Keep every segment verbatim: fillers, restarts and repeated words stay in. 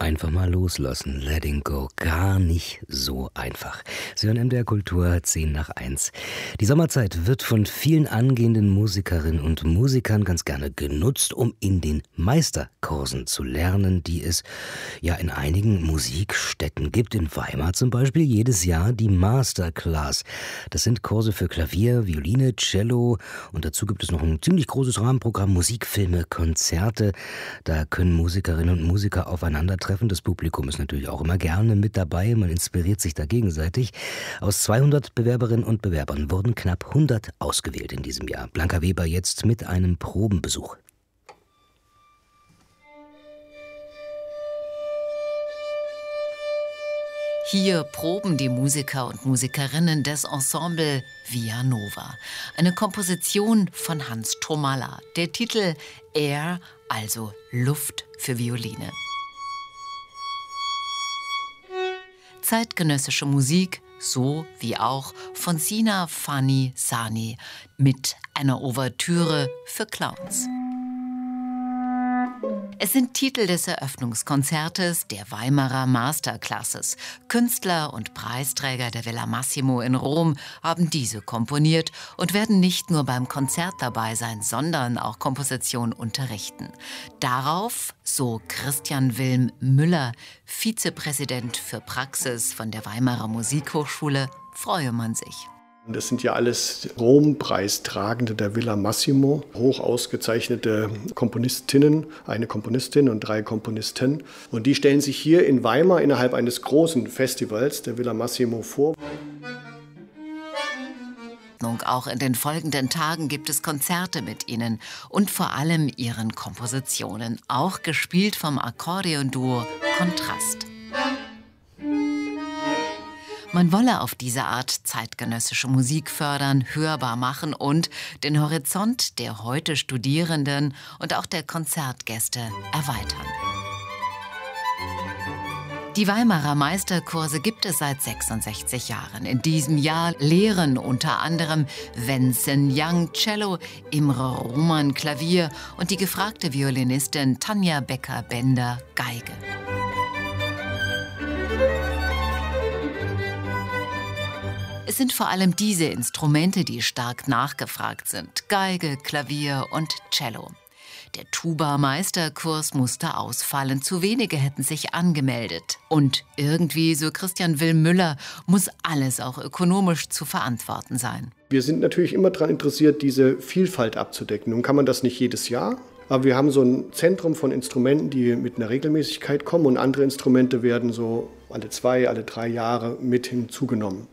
Einfach mal loslassen, letting go, gar nicht so einfach. Sie hören M D R Kultur, zehn nach eins. Die Sommerzeit wird von vielen angehenden Musikerinnen und Musikern ganz gerne genutzt, um in den Meisterkursen zu lernen, die es ja in einigen Musikstätten gibt. In Weimar zum Beispiel jedes Jahr die Masterclass. Das sind Kurse für Klavier, Violine, Cello und dazu gibt es noch ein ziemlich großes Rahmenprogramm, Musikfilme, Konzerte. Da können Musikerinnen und Musiker aufeinandertreffen. Das Publikum ist natürlich auch immer gerne mit dabei. Man inspiriert sich da gegenseitig. Aus zweihundert Bewerberinnen und Bewerbern wurden knapp hundert ausgewählt in diesem Jahr. Blanca Weber jetzt mit einem Probenbesuch. Hier proben die Musiker und Musikerinnen des Ensemble Via Nova. Eine Komposition von Hans Thomalla. Der Titel Air, also Luft für Violine. Zeitgenössische Musik, so wie auch von Sina Fani Sani mit einer Ouvertüre für Clowns. Es sind Titel des Eröffnungskonzertes der Weimarer Masterclasses. Künstler und Preisträger der Villa Massimo in Rom haben diese komponiert und werden nicht nur beim Konzert dabei sein, sondern auch Komposition unterrichten. Darauf, so Christian Wilm Müller, Vizepräsident für Praxis von der Weimarer Musikhochschule, freue man sich. Das sind ja alles Rom-Preistragende der Villa Massimo, hoch ausgezeichnete Komponistinnen, eine Komponistin und drei Komponisten. Und die stellen sich hier in Weimar innerhalb eines großen Festivals der Villa Massimo vor. Auch in den folgenden Tagen gibt es Konzerte mit ihnen und vor allem ihren Kompositionen, auch gespielt vom Akkordeonduo Kontrast. Man wolle auf diese Art zeitgenössische Musik fördern, hörbar machen und den Horizont der heute Studierenden und auch der Konzertgäste erweitern. Die Weimarer Meisterkurse gibt es seit sechsundsechzig Jahren. In diesem Jahr lehren unter anderem Wenzen Young Cello, Imre Roman Klavier und die gefragte Violinistin Tanja Becker-Bender Geige. Es sind vor allem diese Instrumente, die stark nachgefragt sind. Geige, Klavier und Cello. Der Tuba-Meisterkurs musste ausfallen. Zu wenige hätten sich angemeldet. Und irgendwie, so Christian Wilm Müller, muss alles auch ökonomisch zu verantworten sein. Wir sind natürlich immer daran interessiert, diese Vielfalt abzudecken. Nun kann man das nicht jedes Jahr. Aber wir haben so ein Zentrum von Instrumenten, die mit einer Regelmäßigkeit kommen. Und andere Instrumente werden so alle zwei, alle drei Jahre mit hinzugenommen.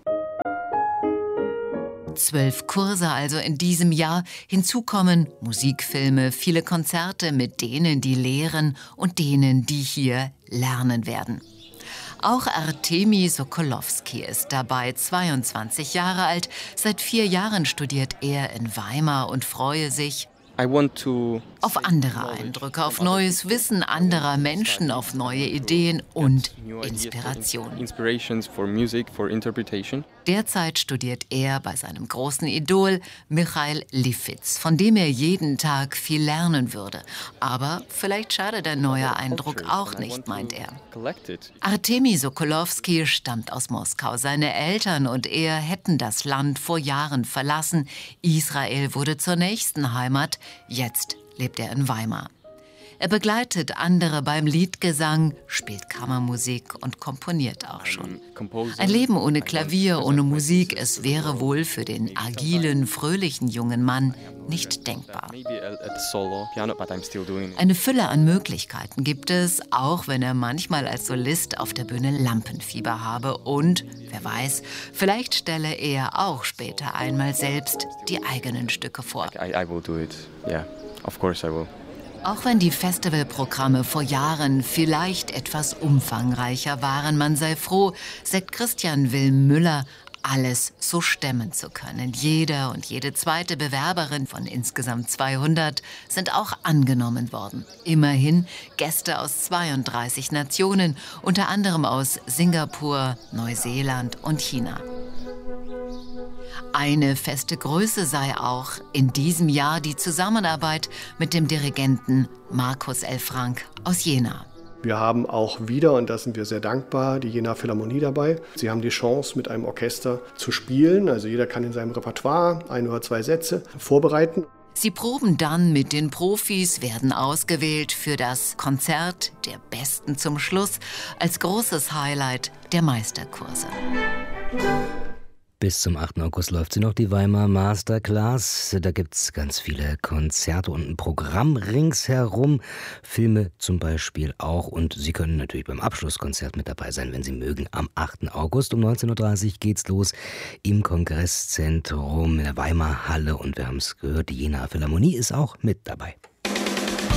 Zwölf Kurse also in diesem Jahr. Hinzu kommen Musikfilme, viele Konzerte mit denen, die lehren und denen, die hier lernen werden. Auch Artemi Sokolowski ist dabei, zweiundzwanzig Jahre alt. Seit vier Jahren studiert er in Weimar und freue sich auf andere Eindrücke, auf neues Wissen anderer Menschen, auf neue Ideen und Inspirationen. Derzeit studiert er bei seinem großen Idol Michail Lifshitz, von dem er jeden Tag viel lernen würde. Aber vielleicht schadet ein neuer Eindruck auch nicht, meint er. Artemi Sokolowski stammt aus Moskau. Seine Eltern und er hätten das Land vor Jahren verlassen. Israel wurde zur nächsten Heimat. Jetzt lebt er in Weimar. Er begleitet andere beim Liedgesang, spielt Kammermusik und komponiert auch schon. Ein Leben ohne Klavier, ohne Musik, es wäre wohl für den agilen, fröhlichen jungen Mann nicht denkbar. Eine Fülle an Möglichkeiten gibt es, auch wenn er manchmal als Solist auf der Bühne Lampenfieber habe. Und, wer weiß, vielleicht stelle er auch später einmal selbst die eigenen Stücke vor. Auch wenn die Festivalprogramme vor Jahren vielleicht etwas umfangreicher waren, man sei froh, sagt Christian Wilm Müller, alles so stemmen zu können. Jeder und jede zweite Bewerberin von insgesamt zweihundert sind auch angenommen worden. Immerhin Gäste aus zweiunddreißig Nationen, unter anderem aus Singapur, Neuseeland und China. Eine feste Größe sei auch in diesem Jahr die Zusammenarbeit mit dem Dirigenten Markus L. Frank aus Jena. Wir haben auch wieder, und da sind wir sehr dankbar, die Jena Philharmonie dabei. Sie haben die Chance, mit einem Orchester zu spielen. Also jeder kann in seinem Repertoire ein oder zwei Sätze vorbereiten. Sie proben dann mit den Profis, werden ausgewählt für das Konzert der Besten zum Schluss als großes Highlight der Meisterkurse. Bis zum achten August läuft sie noch, die Weimar Masterclass. Da gibt es ganz viele Konzerte und ein Programm ringsherum. Filme zum Beispiel auch. Und Sie können natürlich beim Abschlusskonzert mit dabei sein, wenn Sie mögen. Am achten August um neunzehn Uhr dreißig geht's los im Kongresszentrum in der Weimar Halle. Und wir haben es gehört, die Jena Philharmonie ist auch mit dabei.